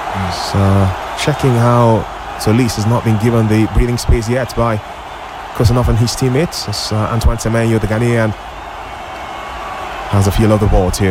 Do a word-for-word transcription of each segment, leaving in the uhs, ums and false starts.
He's uh, checking how Solis has not been given the breathing space yet by Kusanov and his teammates. As uh, Antoine Semenyo, the Ghanaian, has a feel of the ball too.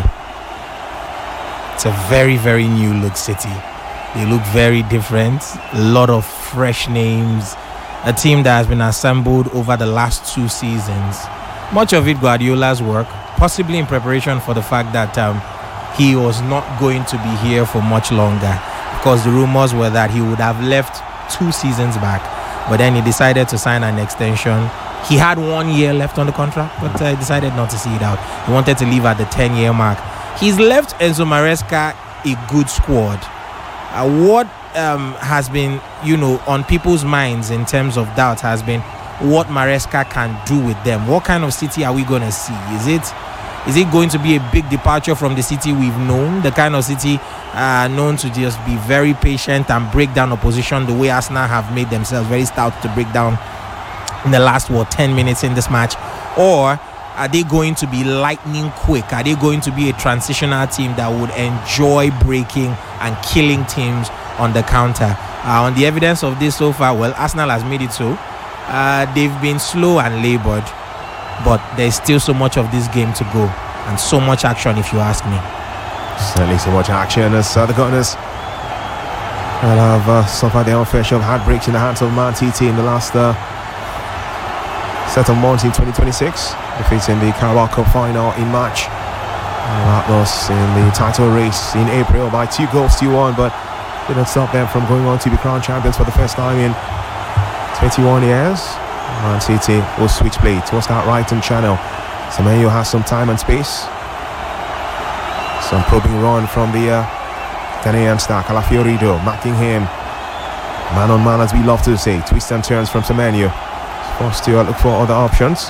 It's a very, very new look City. They look very different. A lot of fresh names. A team that has been assembled over the last two seasons. Much of it Guardiola's work, possibly in preparation for the fact that um, he was not going to be here for much longer. Of course, the rumors were that he would have left two seasons back, but then he decided to sign an extension. He had one year left on the contract, but uh, decided not to see it out. He wanted to leave at the ten-year mark. He's left Enzo Maresca a good squad. Uh, what um, has been, you know, on people's minds in terms of doubt has been what Maresca can do with them. What kind of City are we going to see? Is it is it going to be a big departure from the City we've known? The kind of City uh, known to just be very patient and break down opposition the way Arsenal have made themselves very stout to break down in the last, what, ten minutes in this match? Or are they going to be lightning quick? Are they going to be a transitional team that would enjoy breaking and killing teams on the counter? Uh, on the evidence of this so far, well, Arsenal has made it so. Uh, they've been slow and laboured, but there's still so much of this game to go and so much action, if you ask me. Certainly so much action as uh, the Gunners will have uh, suffered their own fair share of heartbreaks in the hands of Man City in the last uh, set of months in twenty twenty-six, defeating the Carabao Cup final in March. Uh, that was in the title race in April by two goals to one, but didn't stop them from going on to be crowned champions for the first time in twenty-one years. Man City will switch play towards that right-hand channel. Semenyo has some time and space. Some probing run from the uh, Ghanaian star Calafiorido, marking him man on man, as we love to say. Twists and turns from Semenyo. Forced to uh, look for other options.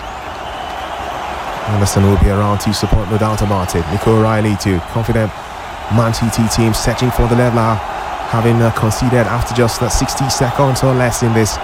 Anderson will be around to support, no doubt about it. Nico O'Reilly too. Confident Man City team searching for the leveler, having uh, conceded after just uh, sixty seconds or less in this.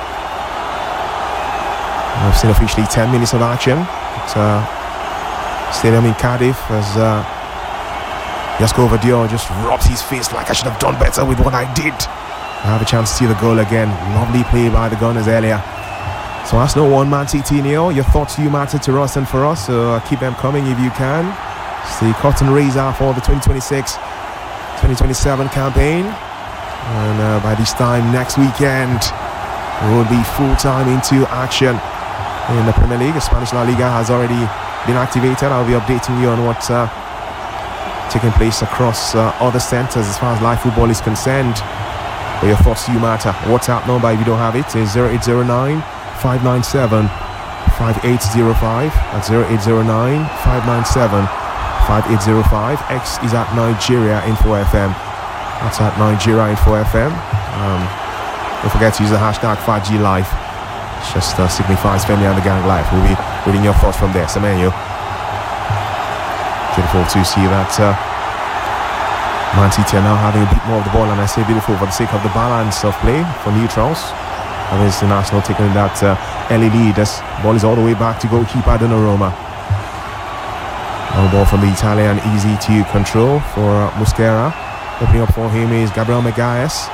I've seen officially ten minutes of action at uh, Stadium in Cardiff as uh, Josko Gvardiol just rubs his face like I should have done better with what I did. I have a chance to see the goal again. Lovely play by the Gunners earlier. So Arsenal one, Man City nil. Your thoughts do matter to us and for us, so uh, keep them coming if you can. It's the cotton razor for the twenty twenty-six twenty twenty-seven campaign. And uh, by this time next weekend, we'll be full-time into action in the Premier League. The Spanish La Liga has already been activated. I'll be updating you on what's uh, taking place across uh, other centres as far as live football is concerned. But your thoughts do matter. WhatsApp number, if you don't have it, is zero eight zero nine, five nine seven, five eight zero five. That's zero eight zero nine, five nine seven, five eight zero five. X is at Nigeria Info F M. That's at Nigeria Info F M. Um, don't forget to use the hashtag five G Live. It just uh, signifies Femi and the Gang Live. We'll be reading your thoughts from there. Semenyo. Beautiful to see that uh, Man City are now having a bit more of the ball, and I say beautiful for the sake of the balance of play for neutrals. And it's the Arsenal taking that uh, early lead as ball is all the way back to goalkeeper Donnarumma. Long ball from the Italian, easy to control for uh, Mosquera. Opening up for him is Gabriel Magalhaes.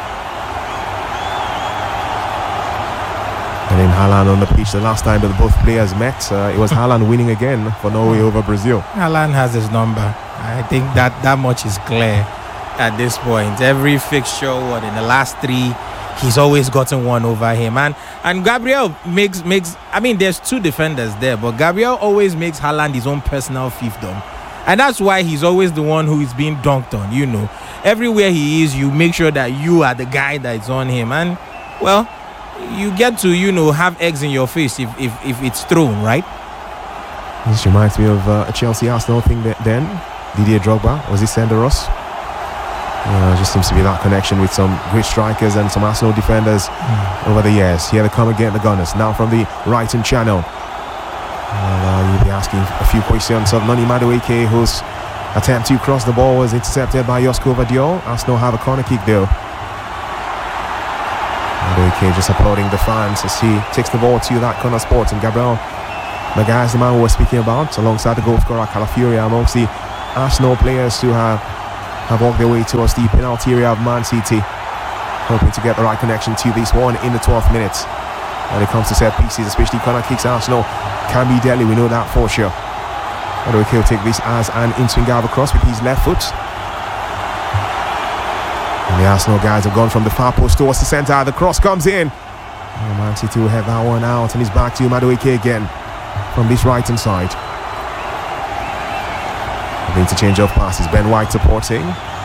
And then Haaland on the pitch. The last time that both players met, uh, it was Haaland winning again for Norway over Brazil. Haaland has his number. I think that that much is clear at this point. Every fixture, what in the last three, he's always gotten one over him. And and Gabriel makes makes. I mean, there's two defenders there, but Gabriel always makes Haaland his own personal fiefdom. And that's why he's always the one who is being dunked on, you know. Everywhere he is, you make sure that you are the guy that's on him. And, well, you get to, you know, have eggs in your face if, if, if it's thrown, right? This reminds me of uh, a Chelsea-Arsenal thing that then. Didier Drogba, was he Senderos? Uh, just seems to be that connection with some great strikers and some Arsenal defenders mm. over the years. Here they come again, the Gunners. Now from the right-hand channel. And, uh, you'll be asking a few questions of Noni Madueke, whose attempt to cross the ball was intercepted by Josko Gvardiol. Arsenal have a corner kick though. Madueke just applauding the fans as he takes the ball to that corner spot. And Gabriel Magalhaes, the man we were speaking about, alongside the goal scorer Calafiori, amongst the Arsenal players who have have walked their way towards the penalty area of Man City, hoping to get the right connection to this one in the twelfth minute. When it comes to set pieces, especially corner kicks, Arsenal can be deadly, we know that for sure. Madueke will take this as an in-swing dive across with his left foot. And the Arsenal guys have gone from the far post towards the centre. The cross comes in. Oh, Man City will head that one out, and he's back to Madueke again from this right hand side. The interchange of passes. Ben White supporting.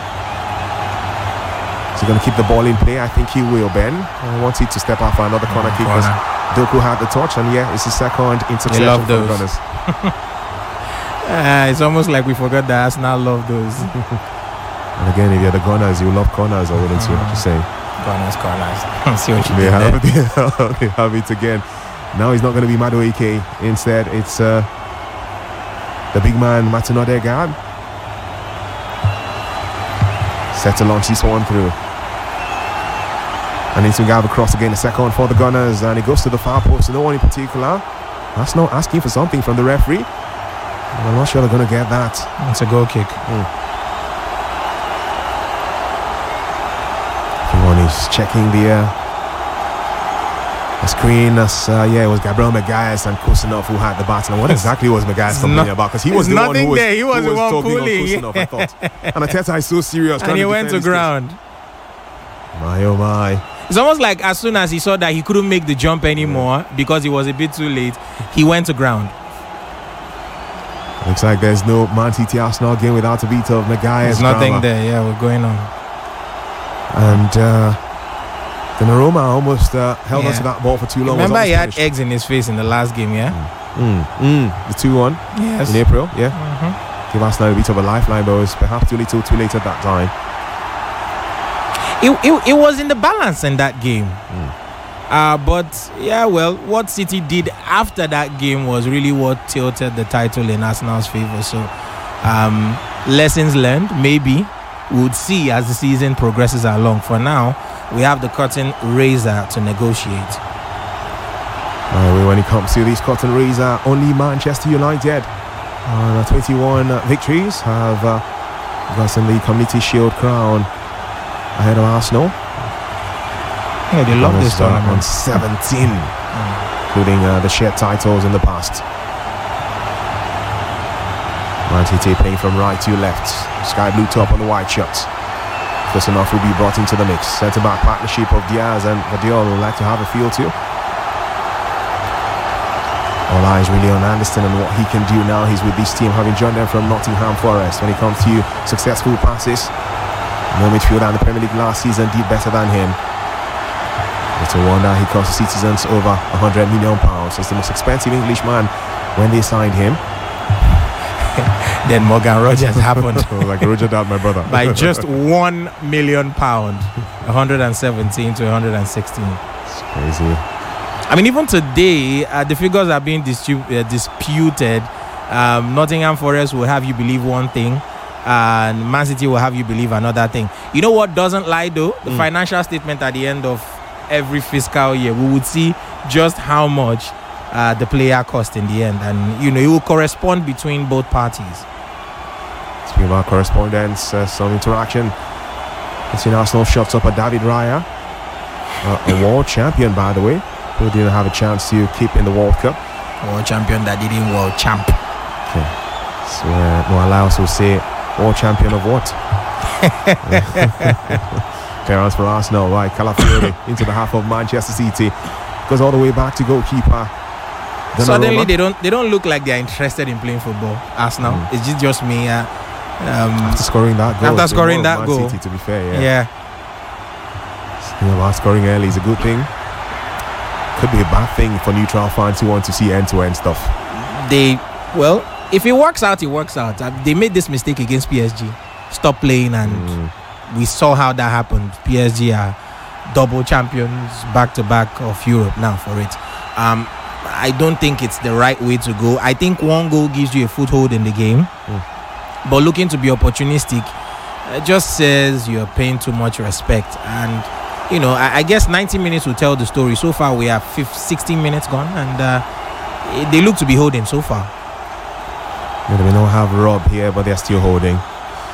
Is he going to keep the ball in play? I think he will, Ben. I want it to step out for another corner kick because Doku had the touch, and yeah, it's the second interception love for the those. Gunners. uh, it's almost like we forgot that Arsenal love those. And again, if you're the Gunners, you love corners, or wouldn't you? Mm. Just saying. Corners, corners. See what you They did have, there. they have it again. Now it's not going to be Madueke. Instead, it's uh, the big man, Martin Odegaard. Set to launch this one through. And into Gav across again, the second for the Gunners. And it goes to the far post. No one in particular. That's not asking for something from the referee. I'm not sure they're going to get that. It's a goal kick. Mm. Everyone is checking the, uh, the screen. As, uh, yeah, it was Gabriel Magalhaes and Kusanov who had the battle. And what exactly was Magalhaes complaining no, about? Because he was the one who was, there. He was, who was the one talking pulling. on Kusanov, I thought. And Arteta is so serious. And he went to this ground. Case. My oh my. It's almost like as soon as he saw that he couldn't make the jump anymore mm. because it was a bit too late, he went to ground. Looks like there's no Man City Arsenal game without a bit of Magalhaes. There's nothing drama. there. Yeah, we're going on. And uh, Donnarumma almost uh, held yeah. on to that ball for too long. Remember, he had finished. eggs in his face in the last game, yeah? Mm. Mm. The two one yes. in April, yeah. Mm-hmm. Give Arsenal a bit of a lifeline, but it was perhaps too little too late at that time. It, it, it was in the balance in that game. Mm. Uh, but, yeah, well, what City did after that game was really what tilted the title in Arsenal's favour. So, um, lessons learned, maybe. We'll see as the season progresses along. For now, we have the curtain raiser to negotiate. Uh, when it comes to this curtain raiser, only Manchester United on uh, twenty-one uh, victories have uh, gotten the Community Shield crown ahead of Arsenal. Yeah, they love this tournament. On seventeen, mm. including uh, the shared titles in the past. Man City playing from right to left. Sky blue top on the white shirt. Kusanov will be brought into the mix. Centre back partnership of Diaz and Guardiola would like to have a feel to. All eyes really on Anderson and what he can do now. He's with this team, having joined them from Nottingham Forest. When it comes to successful passes, no midfielder in the Premier League last season did better than him. It's a wonder he cost the citizens over one hundred million pounds. It's the most expensive Englishman when they signed him. Then Morgan Rogers happened. Like Roger Dad, my brother. By just one million pound, one hundred seventeen to one hundred sixteen. It's crazy. I mean, even today, uh, the figures are being distrib- uh, disputed. Um, Nottingham Forest will have you believe one thing, and Man City will have you believe another thing. You know what doesn't lie though? The mm. financial statement at the end of every fiscal year, we would see just how much uh, the player cost in the end, and you know it will correspond between both parties. Speaking about correspondence, uh, some interaction between Arsenal shots up at David Raya, uh, a world champion by the way, who didn't have a chance to keep in the World Cup. World champion that didn't world champ. Okay. So uh, no allows will say world champion of what? Clearance for Arsenal, right? Calafiori into the half of Manchester City, goes all the way back to goalkeeper Donnarumma. Suddenly they don't they don't look like they're interested in playing football. Arsenal, mm. it's just, just me. Uh, um, after scoring that goal, after scoring that goal, City, to be fair, yeah. yeah. You know, scoring early is a good thing. Could be a bad thing for neutral fans who want to see end-to-end stuff. They, well, if it works out, it works out. Uh, they made this mistake against P S G. Stop playing, and mm. we saw how that happened. P S G are double champions, back-to-back of Europe now for it. Um, I don't think it's the right way to go. I think one goal gives you a foothold in the game, mm. but looking to be opportunistic it just says you're paying too much respect. And you know, I, I guess ninety minutes will tell the story. So far, we have sixteen minutes gone, and uh, they look to be holding so far. Yeah, they may not have Rob here, but they're still holding.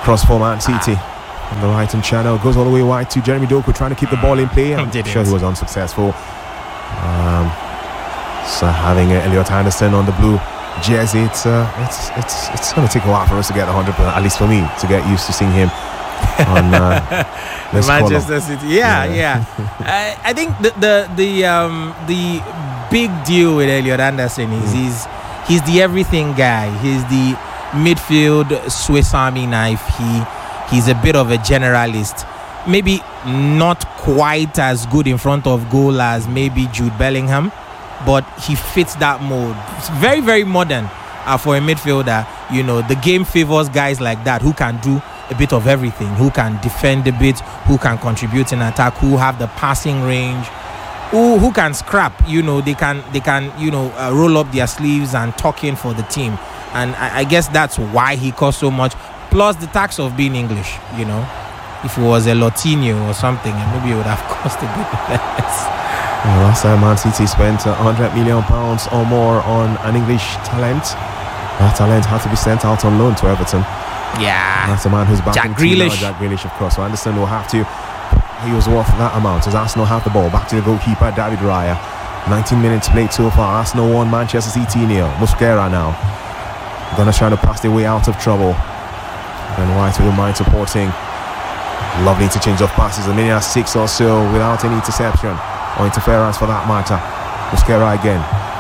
Cross for Man City. Ah. On the right hand channel, goes all the way wide to Jeremy Doku, trying to keep the ball in play. I'm sure he was unsuccessful. Um, so having uh, Elliot Anderson on the blue jersey, it's uh, it's it's it's going to take a while for us to get one hundred percent, at least for me, to get used to seeing him on uh, Manchester City. Yeah, yeah. yeah. I, I think the the the um the big deal with Elliot Anderson is mm. he's he's the everything guy. He's the midfield Swiss Army knife. He He's a bit of a generalist. Maybe not quite as good in front of goal as maybe Jude Bellingham, but he fits that mold. It's very, very modern uh, for a midfielder. You know, the game favors guys like that who can do a bit of everything, who can defend a bit, who can contribute in attack, who have the passing range, who who can scrap. You know, they can they can you know uh, roll up their sleeves and tuck in for the team. And I, I guess that's why he costs so much. Plus the tax of being English, you know. If it was a Latino or something, maybe it would have cost a bit less. Well, last time Man City spent one hundred million pounds or more on an English talent. That talent had to be sent out on loan to Everton. Yeah. That's a man who's back Jack in Grealish. Jack Grealish, of course. So Anderson will have to. He was worth that amount as Arsenal have the ball. Back to the goalkeeper, David Raya. nineteen minutes played so far. Arsenal won, Manchester City nil. Mosquera now. Gunners trying to pass their way out of trouble. And White with the mind supporting. Lovely interchange of passes. A minute six or so without any interception or interference for that matter. Mosquera again.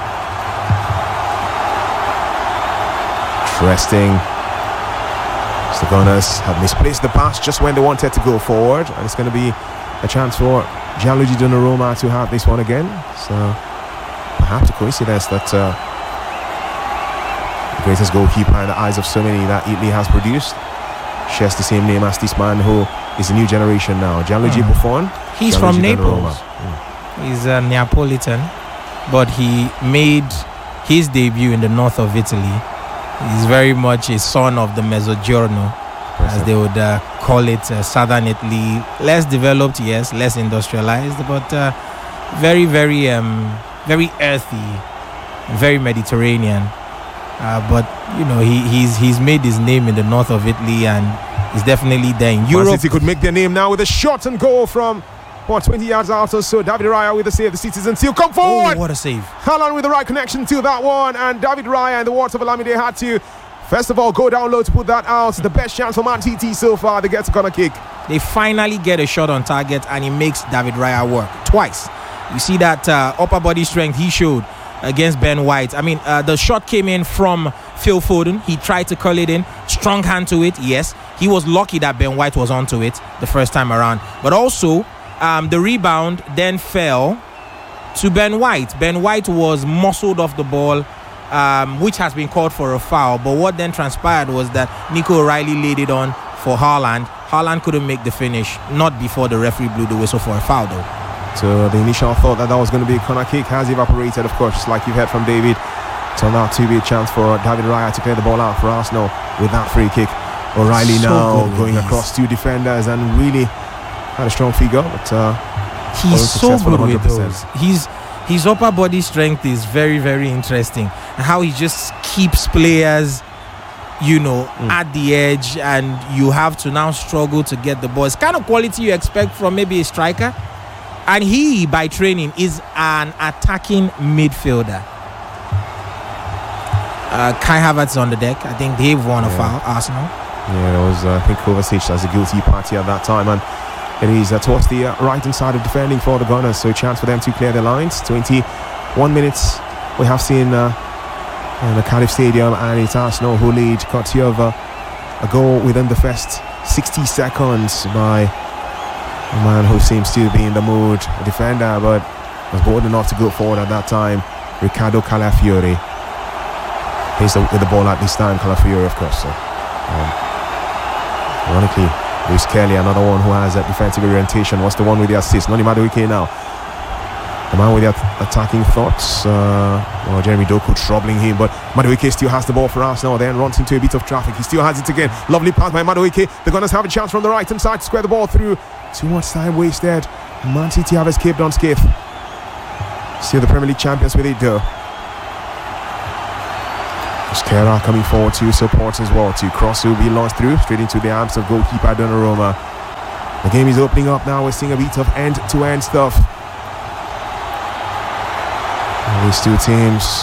Interesting. The Gunners have misplaced the pass just when they wanted to go forward, and it's going to be a chance for Gianluigi Donnarumma to have this one again. So perhaps a coincidence that uh, the greatest goalkeeper in the eyes of so many that Italy has produced shares the same name as this man who is a new generation now, Gianluigi mm. Buffon. He's Gianluigi from Naples. Mm. He's a Neapolitan, but he made his debut in the north of Italy. He's very much a son of the Mezzogiorno, as they would uh, call it, uh, southern Italy. Less developed, yes, less industrialized, but uh, very, very, um, very earthy, very Mediterranean. Uh, but you know, he, he's he's made his name in the north of Italy, and he's definitely there in Europe. Man City could make their name now with a shot and goal from what, twenty yards out or so. David Raya with the save. The citizens still come forward. Oh, what a save! Haaland with the right connection to that one, and David Raya in the words of Olamide had to first of all go down low to put that out. The best chance for Man City so far. They get a corner kick. They finally get a shot on target, and he makes David Raya work twice. You see that uh, upper body strength he showed against Ben White. I mean, uh, the shot came in from Phil Foden. He tried to curl it in. Strong hand to it, yes. He was lucky that Ben White was onto it the first time around. But also, um, the rebound then fell to Ben White. Ben White was muscled off the ball, um, which has been called for a foul. But what then transpired was that Nico O'Reilly laid it on for Haaland. Haaland couldn't make the finish, not before the referee blew the whistle for a foul, though. So the initial thought that that was going to be a corner kick has evaporated, of course, just like you've heard from David. Turned out to be a chance for David Raya to clear the ball out for Arsenal with that free kick. O'Reilly so now going across two defenders and really had a strong figure, but uh, he's so good with those. He's, his upper body strength is very, very interesting. And how he just keeps players, you know, mm. at the edge, and you have to now struggle to get the ball. It's kind of quality you expect from maybe a striker. And he, by training, is an attacking midfielder. Uh, Kai Havertz is on the deck. I think they've won a yeah. foul, Arsenal. Yeah, there was, uh, I think, Kovacic as a guilty party at that time. And it is uh, towards the uh, right-hand side of defending for the Gunners. So a chance for them to clear their lines. twenty-one minutes we have seen uh, in the Cardiff Stadium. And it's Arsenal who lead courtesy of uh, a goal within the first sixty seconds by a man who seems to be in the mood, a defender, but was bold enough to go forward at that time, Riccardo Calafiori. He's the, with the ball at this time, Calafiori, of course. So, um, ironically, Luis Kelly, another one who has a defensive orientation, was the one with the assist. Noni Madueke now, the man with the at- attacking thoughts. Uh, well, Jeremy Doku troubling him, but Madueke still has the ball for Arsenal, then runs into a bit of traffic. He still has it again. Lovely pass by Madueke. The Gunners have a chance from the right hand side to square the ball through. Too much time wasted. Man City have escaped unscathed. Still the Premier League champions with it though. Mosquera coming forward to support as well. To cross will be launched through straight into the arms of goalkeeper Donnarumma. The game is opening up now. We're seeing a bit of end-to-end stuff. And these two teams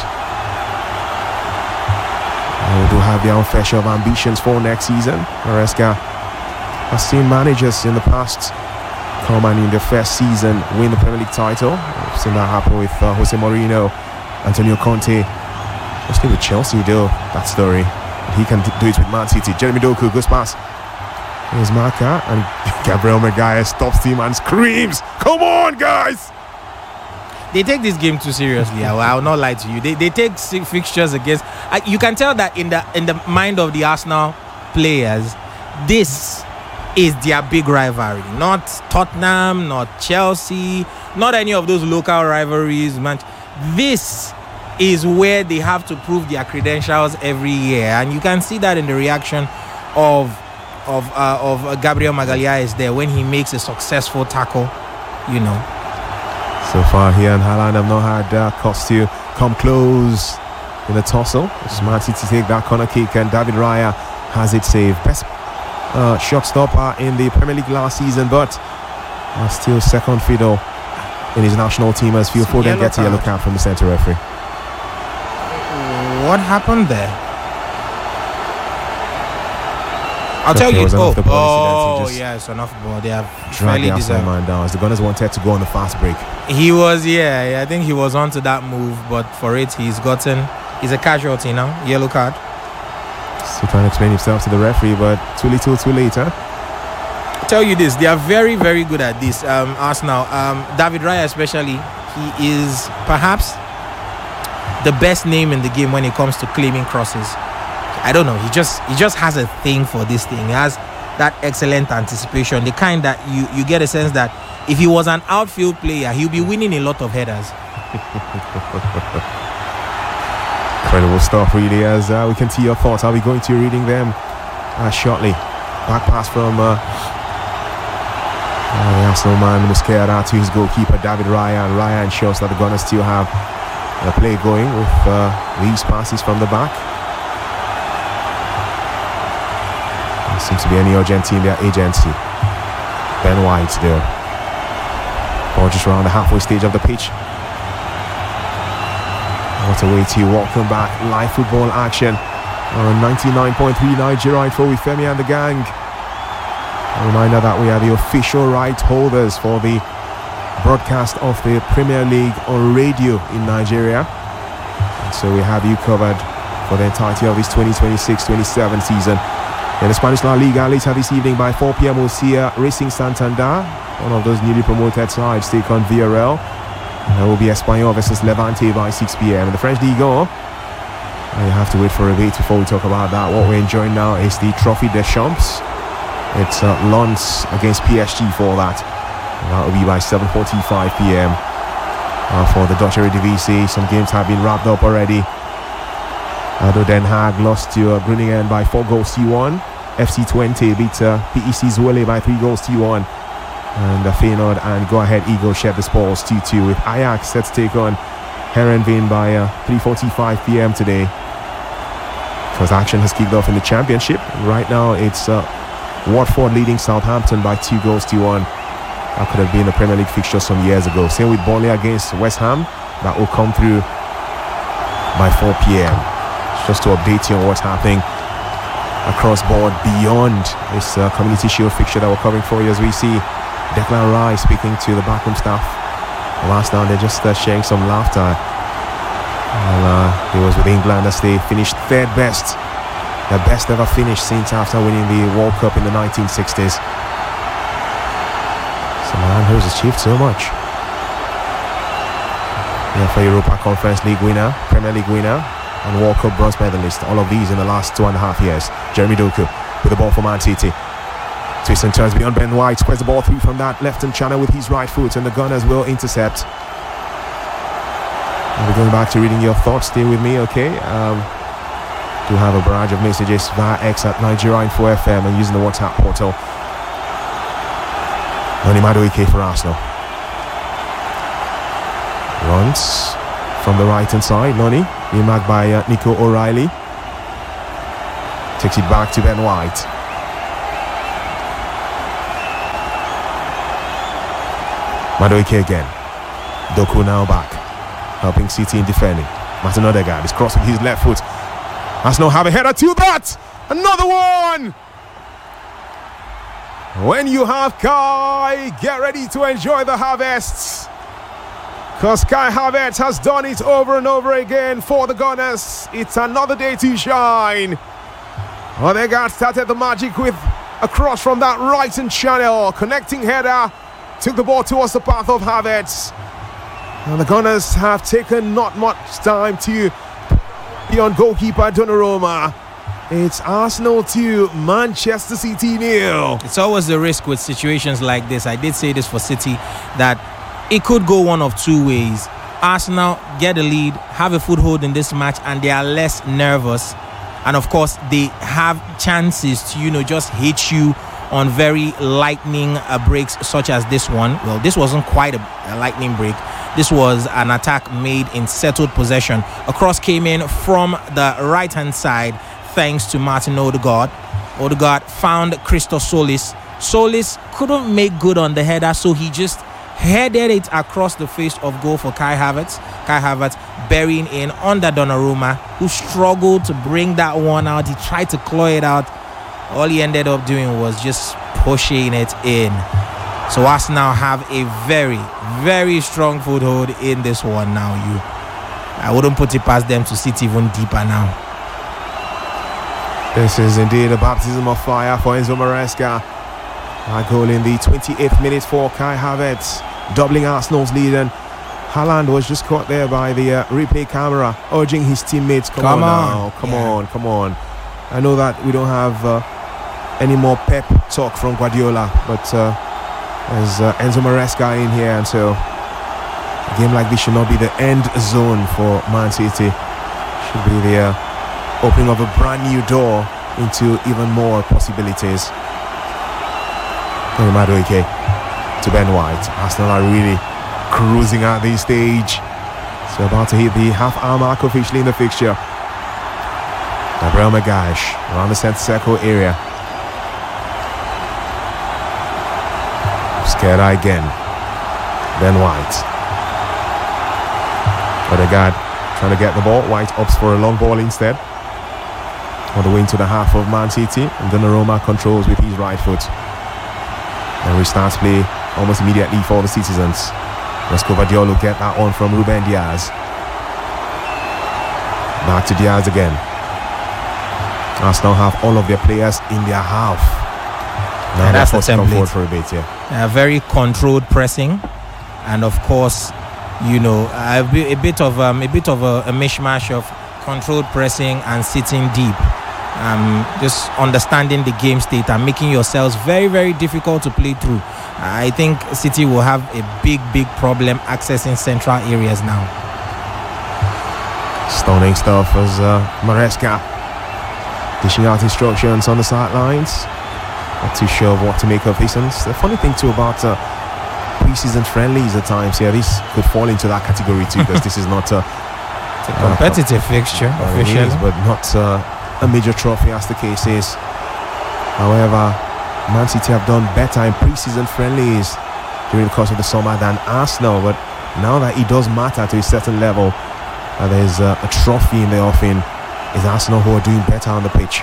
they do have their own fair share of ambitions for next season. Maresca has seen managers in the past come and in their first season win the Premier League title. We've seen that happen with uh, Jose Mourinho, Antonio Conte. Mostly with Chelsea though, that story. He can do it with Man City. Jeremy Doku goes past. Here's Maka and Gabriel Maguire stops him and screams, "Come on, guys!" They take this game too seriously. I will, I will not lie to you. They they take six fixtures against. Uh, you can tell that in the in the mind of the Arsenal players, this is their big rivalry. Not Tottenham, not Chelsea, not any of those local rivalries. Man, this is where they have to prove their credentials every year, and you can see that in the reaction of of uh, of uh, Gabriel Magalhaes there when he makes a successful tackle. You know. So far, he and Haaland have not had uh, cause to come close in the tussle. It's Man City to take that corner kick, and David Raya has it saved. Best uh, shot stopper in the Premier League last season, but uh, still second fiddle in his national team as Phil Foden gets a yellow card from the centre referee. What happened there? I'll Just tell you. oh, oh yeah, it's enough ball. They have dragged the Arsenal man down. The Gunners wanted to go on the fast break. He was, yeah, yeah, I think he was onto that move, but for it, he's gotten, he's a casualty now, yellow card. Still trying to explain himself to the referee, but too little, too late, huh? I'll tell you this, they are very, very good at this. Um, Arsenal, um, David Raya especially, he is perhaps the best name in the game when it comes to claiming crosses. I don't know. He just he just has a thing for this thing. He has that excellent anticipation, the kind that you, you get a sense that if he was an outfield player, he'll be winning a lot of headers. Incredible stuff, really. As uh, we can see your thoughts, I'll be going to reading them uh, shortly. Back pass from uh, uh, the Arsenal man Mosquera to his goalkeeper David Raya, and Raya ensures that the Gunners still have a play going with uh, these passes from the back. Seems to be any urgency in their agency. Ben White there. Ball just around the halfway stage of the pitch. What a way to welcome back live football action on ninety-nine point three Nigeria Info with Femi and the gang. A reminder that we are the official right holders for the broadcast of the Premier League on radio in Nigeria. And so we have you covered for the entirety of this twenty twenty-six twenty-seven season. In the Spanish La Liga, later this evening by four p.m. we'll see uh, Racing Santander, one of those newly promoted sides, take on Villarreal. And there will be Espanyol versus Levante by six p.m. In the French Ligue one, you have to wait for a bit before we talk about that. What we're enjoying now is the Trophy des Champs. It's uh, Lens against P S G for that. And that will be by seven forty-five p.m. Uh, for the Dutch Eredivisie. Some games have been wrapped up already. Ado Den Haag lost to uh, Groningen by four goals to one. F C Twente beat uh, P E C Zwolle by three goals to one. And uh, Feyenoord and Go Ahead Eagles shared the spoils two two, with Ajax set to take on Heerenveen by uh, three forty-five p.m. today. Because action has kicked off in the Championship. Right now it's uh, Watford leading Southampton by two goals to one. That could have been a Premier League fixture some years ago. Same with Burnley against West Ham. That will come through by four p.m. Just to update you on what's happening across board beyond this uh, Community Shield fixture that we're covering for you, as we see Declan Rice speaking to the backroom staff. Last now they're just uh, sharing some laughter. And, uh, he was with England as they finished third best, their best ever finish since after winning the World Cup in the nineteen sixties. So man who's achieved so much. Yeah, for Europa Conference League winner, Premier League winner, and World Cup bronze medalist. All of these in the last two and a half years. Jeremy Doku with the ball for Man City. Twists and turns beyond Ben White. Squares the ball through from that left-hand channel with his right foot, and the Gunners will intercept. I'll be going back to reading your thoughts. Stay with me, okay? Um, do have a barrage of messages via X at Nigeria Info F M and using the WhatsApp portal. Noni Madueke for Arsenal. Runs from the right hand side. Noni being marked by uh, Nico O'Reilly. Takes it back to Ben White. Madueke again. Doku now back, helping City in defending. Martin Odegaard is crossing his left foot. Arsenal have a header to that. Another one. When you have Kai, get ready to enjoy the harvest. Because Kai Havertz has done it over and over again for the Gunners. It's another day to shine. Odegaard started the magic with a cross from that right-hand channel. Connecting header. Took the ball towards the path of Havertz. And the Gunners have taken not much time to be on goalkeeper Donnarumma. It's Arsenal two, Manchester City nil. It's always the risk with situations like this. I did say this for City, that it could go one of two ways. Arsenal get a lead, have a foothold in this match, and they are less nervous. And of course, they have chances to, you know, just hit you on very lightning uh, breaks such as this one. Well, this wasn't quite a, a lightning break. This was an attack made in settled possession. A cross came in from the right-hand side thanks to Martin Odegaard. Odegaard found Christos Solis. Solis couldn't make good on the header, so he just headed it across the face of goal for Kai Havertz. Kai Havertz burying in under Donnarumma, who struggled to bring that one out. He tried to claw it out. All he ended up doing was just pushing it in. So Arsenal have a very, very strong foothold in this one now. You, I wouldn't put it past them to sit even deeper now. This is indeed a baptism of fire for Enzo Maresca. A goal in the twenty-eighth minute for Kai Havertz, doubling Arsenal's lead, and Haaland was just caught there by the uh, replay camera, urging his teammates, come, come on, on now, come yeah. on, come on. I know that we don't have uh, any more pep talk from Guardiola, but uh, there's uh, Enzo Maresca in here, and so a game like this should not be the end zone for Man City. Should be the uh, opening of a brand new door into even more possibilities. Madueke to Ben White. Arsenal are really cruising at this stage. So about to hit the half-hour mark officially in the fixture. Gabriel Magalhaes around the centre circle area. Skera again. Ben White. Odegaard trying to get the ball. White opts for a long ball instead. On the way into the half of Man City. And Donnarumma controls with his right foot. And restarts play almost immediately for the citizens. Escobar will get that on from Ruben Diaz. Back to Diaz again. Arsenal have all of their players in their half. Now yeah, that's the template. template For a bit, yeah. Uh, very controlled pressing, and of course, you know, a bit, a bit of um, a bit of a, a mishmash of controlled pressing and sitting deep. Um, just understanding the game state and making yourselves very, very difficult to play through. I think City will have a big, big problem accessing central areas now. Stunning stuff as uh, Maresca dishing out instructions on the sidelines. Not too sure of what to make of this. And the funny thing too about uh, pre-season friendlies at times, yeah, this could fall into that category too, because this is not a, it's a competitive uh, fixture, uh, officially, is, but not uh, a major trophy as the case is. However, Man City have done better in pre-season friendlies during the course of the summer than Arsenal, but now that it does matter to a certain level, uh, there's uh, a trophy in the offing. It's Arsenal who are doing better on the pitch.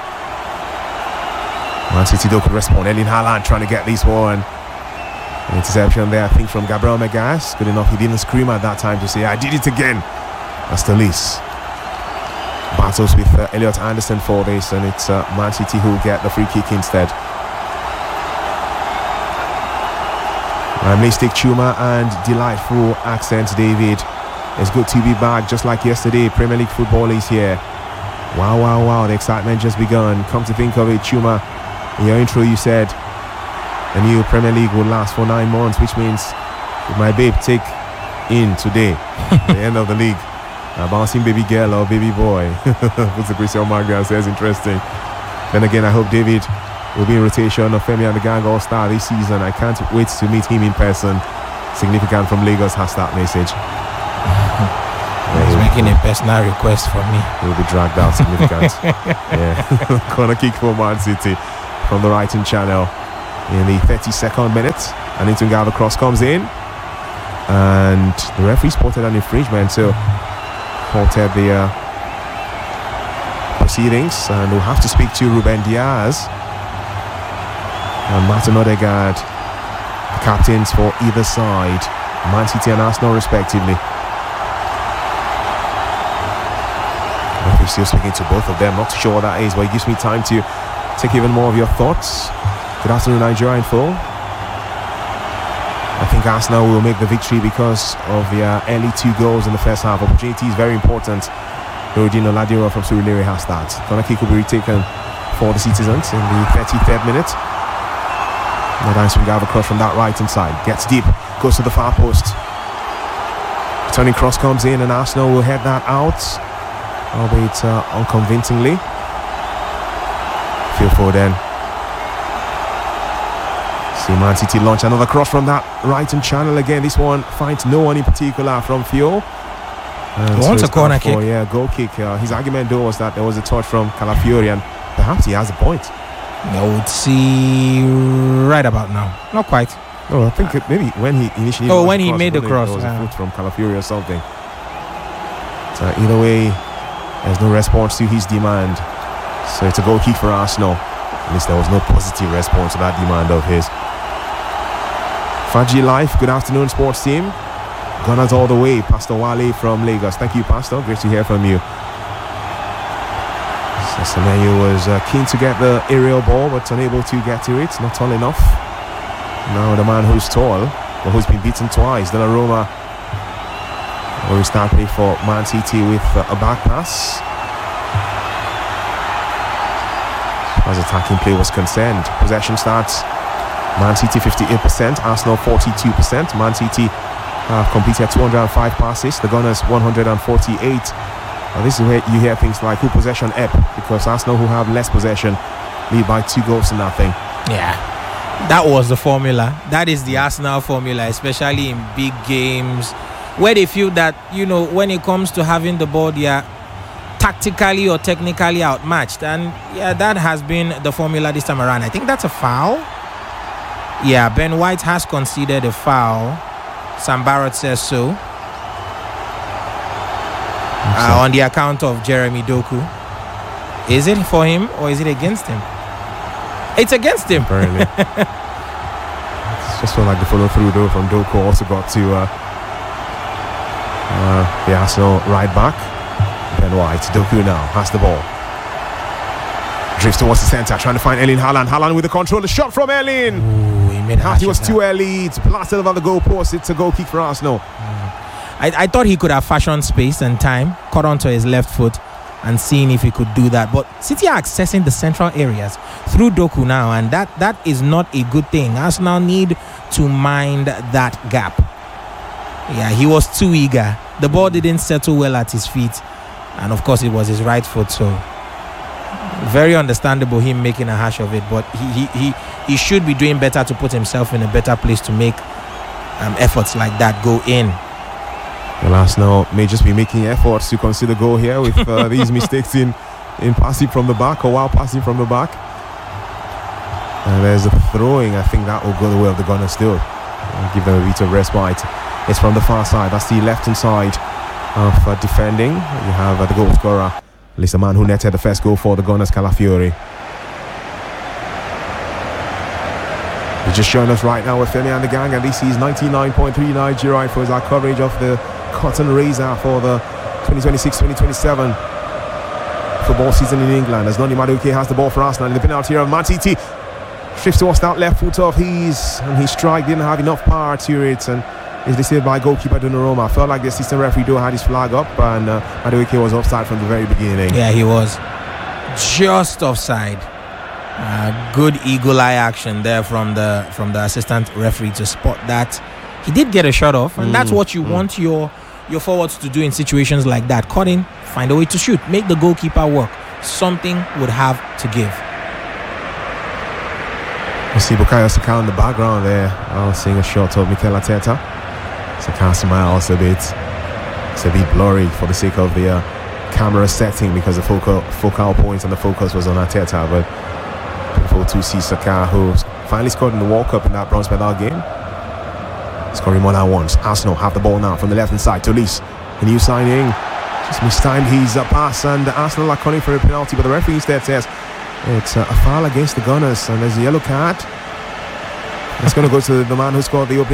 Man City though could respond. Erling Haaland trying to get this one. An interception there, I think, from Gabriel Magalhaes. Good enough, he didn't scream at that time to say, I did it again. That's the least. Battles with uh, Elliot Anderson for this, and it's uh, Man City who get the free kick instead. Mystic Chuma and delightful accent, David. It's good to be back, just like yesterday. Premier League football is here. Wow, wow, wow, the excitement just begun. Come to think of it, Chuma, in your intro you said the new Premier League will last for nine months, which means if my babe take in today, the end of the league, a bouncing baby girl or baby boy, puts the Christian Margaret and says interesting. Then again, I hope David will be in rotation of Femi and the Gang All-Star this season. I can't wait to meet him in person. Significant from Lagos has that message. He's making a personal request from me. He will be dragged out significant. Yeah. Corner kick for Man City from the right-hand channel in the thirty-second minute. And Ntungava cross comes in. And the referee spotted an infringement, so halted the uh, proceedings. And we'll have to speak to Ruben Diaz and Martin Odegaard, the captains for either side, Man City and Arsenal respectively. We're still speaking to both of them. Not too sure what that is, but it gives me time to take even more of your thoughts. Good afternoon, Nigeria in full. I think Arsenal will make the victory because of the uh, early two goals in the first half. Opportunity is very important. Rodino Ladiro from Surulere has that. Corner kick will be retaken for the citizens in the thirty-third minute. Nodan Swingava across from that right hand side. Gets deep, goes to the far post. Turning cross comes in and Arsenal will head that out, albeit uh, unconvincingly. Phil Foden. See Man City launch another cross from that right hand channel again. This one finds no one in particular from Phil. He wants a corner kick. For, yeah, goal kick. Uh, his argument though was that there was a touch from Calafiori, and perhaps he has a point. I would see right about now. Not quite. No, I think it, maybe when he initially. Oh, when he made the cross, there was yeah. a foot from Calafiori or something. So either way, there's no response to his demand. So it's a goal kick for Arsenal. At least there was no positive response to that demand of his. Faji Life, good afternoon, sports team. Gunners all the way, Pastor Wale from Lagos. Thank you, Pastor. Great to hear from you. Semenyo was uh, keen to get the aerial ball, but unable to get to it. Not tall enough. Now the man who's tall, but who's been beaten twice, Donnarumma, will restart play for Man City with uh, a back pass. As attacking play was concerned, possession starts. Man City fifty-eight percent, Arsenal forty-two percent. Man City have uh, completed two hundred five passes, the Gunners one hundred forty-eight. Now this is where you hear things like who possession ep, because Arsenal, who have less possession, lead by two goals to nothing. Yeah, that was the formula. That is the Arsenal formula, especially in big games where they feel that, you know, when it comes to having the ball, they are tactically or technically outmatched. And yeah, that has been the formula this time around. I think that's a foul. Yeah, Ben White has conceded a foul. Sam Barrett says so. Uh, on the account of Jeremy Doku. Is it for him or is it against him? It's against him. Apparently. It's just felt like the follow through though from Doku also got to uh, uh, the Arsenal right back. Ben White. Doku now has the ball. Drifts towards the centre, trying to find Erling Haaland. Haaland with the control. The shot from Erling. Ooh, he made He was too early. It's blasted over the goal post. It's a goal kick for Arsenal. Mm. I, I thought he could have fashioned space and time, caught onto his left foot and seeing if he could do that. But City are accessing the central areas through Doku now, and that, that is not a good thing. Arsenal need to mind that gap. Yeah, he was too eager. The ball didn't settle well at his feet. And of course, it was his right foot, so very understandable him making a hash of it. But he he, he, he should be doing better to put himself in a better place to make um, efforts like that go in. Well, Arsenal may just be making efforts to consider goal here with uh, these mistakes in, in passing from the back or while passing from the back. And there's a throwing. I think that will go the way of the Gunners still. I'll give them a bit of respite. It's from the far side. That's the left-hand side of uh, defending. You have uh, the goal scorer, at least the man who netted the first goal for the Gunners, Calafiori. You're just showing us right now with Femi and the gang, and this is ninety-nine point three Nigeria for our coverage of the Cotton Razor for the twenty twenty-six twenty twenty-seven football season in England. As Noni Madueke has the ball for Arsenal in the penalty area of Man City. Drifts towards that left foot of his, and his strike didn't have enough power to it, and is received by goalkeeper Donnarumma. Felt like the assistant referee though had his flag up, and uh, Madueke was offside from the very beginning. Yeah, he was just offside. Uh, good eagle eye action there from the from the assistant referee to spot that. He did get a shot off, and mm, that's what you mm. want your your forwards to do in situations like that. Cut in, find a way to shoot, make the goalkeeper work. Something would have to give. You see Bukayo Saka in the background there. I was seeing a shot of Mikel Arteta. Saka smiles a bit. It's a bit blurry for the sake of the uh, camera setting because the focal focal point and the focus was on Arteta. But beautiful to see Saka, who finally scored in the World Cup in that bronze medal game, scoring more than once. Arsenal have the ball now from the left hand side. Tolice, a new signing, just mistimed his uh, pass, and Arsenal are calling for a penalty, but the referee instead says it's uh, a foul against the Gunners, and there's a yellow card. It's going to go to the man who scored the opening